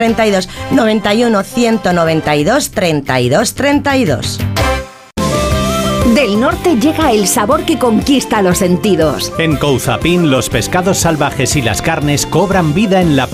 32 91 192 32 32. Del norte llega el sabor que conquista los sentidos. En Couzapin, los pescados salvajes y las carnes cobran vida en la